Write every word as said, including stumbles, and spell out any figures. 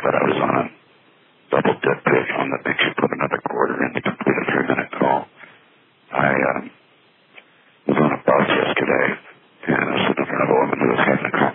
but I was on a double dip payphone that makes you put another quarter in to complete a three-minute call. I um, was on a bus yesterday, and I was sitting in front of a woman who was having a